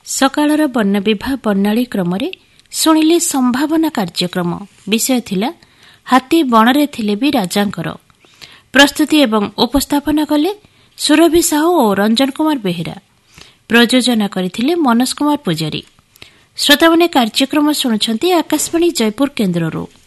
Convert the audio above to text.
ସକାଳର ବର୍ଣ୍ଣବିଭା ବର୍ଣ୍ଣାଳୀ କ୍ରମରେ ଶୁଣିଲେ ସମ୍ଭାବନା କାର୍ଯ୍ୟକ୍ରମ। ବିଷୟ ଥିଲା ହାତୀ ବଣରେ ଥିଲେ ବି ରାଜାଙ୍କର। ପ୍ରସ୍ତୁତି ଏବଂ ଉପସ୍ଥାପନା କଲେ ସୁରଭି ସାହୁ ଓ ରଞ୍ଜନ କୁମାର ବେହେରା। ପ୍ରଯୋଜନା କରିଥିଲେ ମନୋଜ କୁମାର ପୂଜାରୀ। ଶ୍ରୋତାମାନେ କାର୍ଯ୍ୟକ୍ରମ ଶୁଣୁଛନ୍ତି ଆକାଶବାଣୀ ଜୟପୁର କେନ୍ଦ୍ରରୁ।